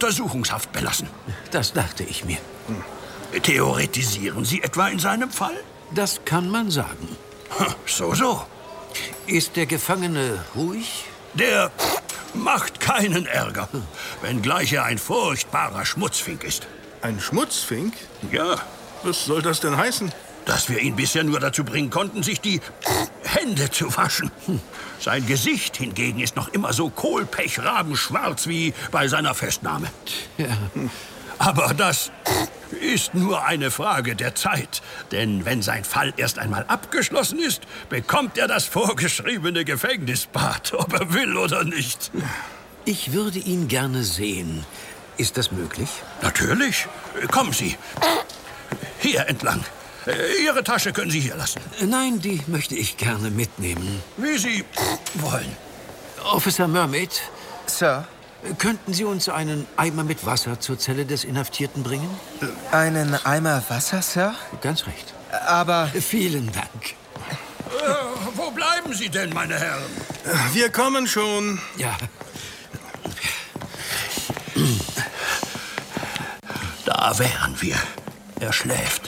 Untersuchungshaft belassen. Das dachte ich mir. Theoretisieren Sie etwa in seinem Fall? Das kann man sagen. So. Ist der Gefangene ruhig? Der macht keinen Ärger, wenngleich er ein furchtbarer Schmutzfink ist. Ein Schmutzfink? Ja, Was soll das denn heißen? dass wir ihn bisher nur dazu bringen konnten, sich die Hände zu waschen. Sein Gesicht hingegen ist noch immer so kohlpechrabenschwarz wie bei seiner Festnahme. Ja. Aber das ist nur eine Frage der Zeit. Denn wenn sein Fall erst einmal abgeschlossen ist, bekommt er das vorgeschriebene Gefängnisbad, ob er will oder nicht. Ich würde ihn gerne sehen. Ist das möglich? Natürlich. Kommen Sie. Hier entlang. Ihre Tasche können Sie hier lassen. Nein, die möchte ich gerne mitnehmen. Wie Sie wollen. Officer Mermaid, Sir, könnten Sie uns einen Eimer mit Wasser zur Zelle des Inhaftierten bringen? einen Eimer Wasser, Sir? Ganz recht. Aber Vielen Dank. Wo bleiben Sie denn, meine Herren? Wir kommen schon. Ja, Da wären wir. Er schläft.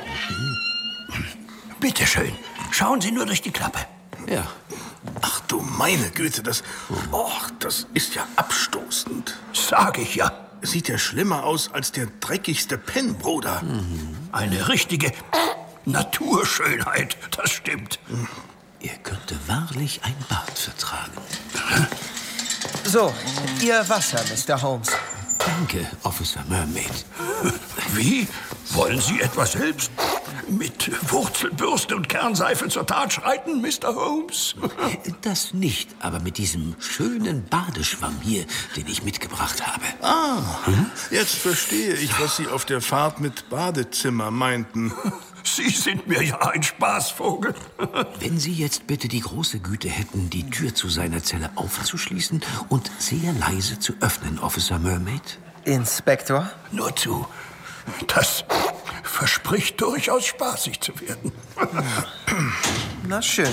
Bitte schön. Schauen Sie nur durch die Klappe. ja. Ach du meine Güte, das ist ja abstoßend. Sag ich ja. Sieht ja schlimmer aus als der dreckigste Pennbruder. Eine richtige Naturschönheit, das stimmt. Er könnte wahrlich ein Bad vertragen. so, Ihr Wasser, Mr. Holmes. Danke, Officer Mermaid. Wie? Wollen Sie etwa selbst mit Wurzelbürste und Kernseife zur Tat schreiten, Mr. Holmes? Das nicht, aber mit diesem schönen Badeschwamm hier, den ich mitgebracht habe. Jetzt verstehe ich, was Sie auf der Fahrt mit Badezimmer meinten. Sie sind mir ja ein Spaßvogel. Wenn Sie jetzt bitte die große Güte hätten, die Tür zu seiner Zelle aufzuschließen und sehr leise zu öffnen, Officer Mermaid. Inspektor? Nur zu. Das verspricht durchaus spaßig zu werden. Na schön.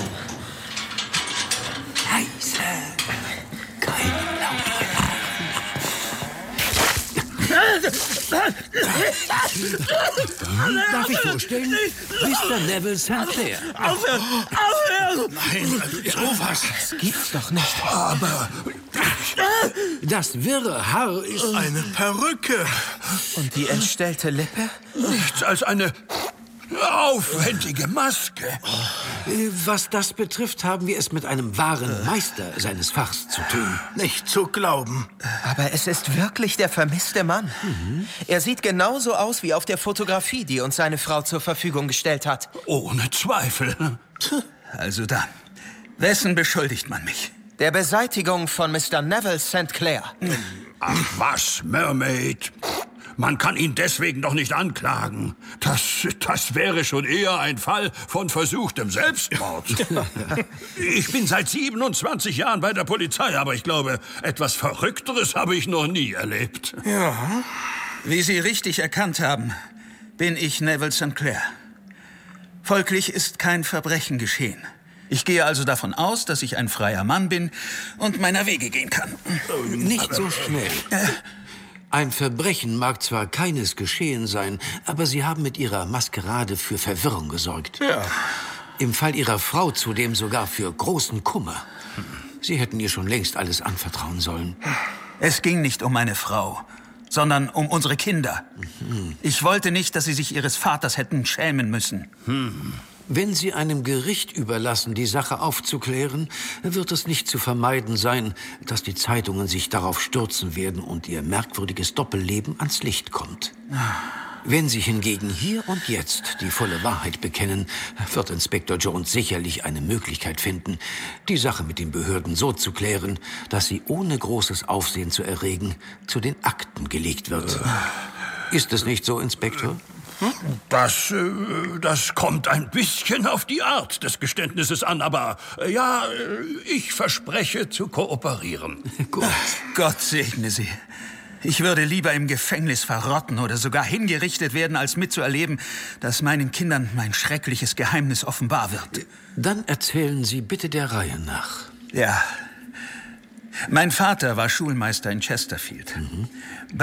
Leise. Kein Laut. Darf ich vorstellen? Mr. Neville St. Clair. Nein, sowas. Das gibt's doch nicht. Aber Das wirre Haar ist... Eine Perücke. Und die entstellte Lippe? nichts als eine aufwendige Maske. Was das betrifft, haben wir es mit einem wahren Meister seines Fachs zu tun. Nicht zu glauben. Aber es ist wirklich der vermisste Mann. Er sieht genauso aus wie auf der Fotografie, die uns seine Frau zur Verfügung gestellt hat. Ohne Zweifel. Also dann, wessen beschuldigt man mich? Der Beseitigung von Mr. Neville St. Clair. Ach was, Mermaid. Man kann ihn deswegen doch nicht anklagen. Das wäre schon eher ein Fall von versuchtem Selbstmord. Ich bin seit 27 Jahren bei der Polizei, aber ich glaube, etwas Verrückteres habe ich noch nie erlebt. Ja. Wie Sie richtig erkannt haben, bin ich Neville St. Clair. Folglich ist kein Verbrechen geschehen. Ich gehe also davon aus, dass ich ein freier Mann bin und meiner Wege gehen kann. Nicht so schnell. Ein Verbrechen mag zwar keines geschehen sein, aber Sie haben mit Ihrer Maskerade für Verwirrung gesorgt. Ja. Im Fall Ihrer Frau zudem sogar für großen Kummer. Sie hätten ihr schon längst alles anvertrauen sollen. Es ging nicht um meine Frau, sondern um unsere Kinder. Ich wollte nicht, dass sie sich ihres Vaters hätten schämen müssen. Wenn Sie einem Gericht überlassen, die Sache aufzuklären, wird es nicht zu vermeiden sein, dass die Zeitungen sich darauf stürzen werden und Ihr merkwürdiges Doppelleben ans Licht kommt. Wenn Sie hingegen hier und jetzt die volle Wahrheit bekennen, wird Inspektor Jones sicherlich eine Möglichkeit finden, die Sache mit den Behörden so zu klären, dass sie ohne großes Aufsehen zu erregen zu den Akten gelegt wird. Ist es nicht so, Inspektor? Das kommt ein bisschen auf die Art des Geständnisses an, aber ich verspreche zu kooperieren. Gut. Gott segne Sie. Ich würde lieber im Gefängnis verrotten oder sogar hingerichtet werden, als mitzuerleben, dass meinen Kindern mein schreckliches Geheimnis offenbar wird. Dann erzählen Sie bitte der Reihe nach. Ja. Mein Vater war Schulmeister in Chesterfield.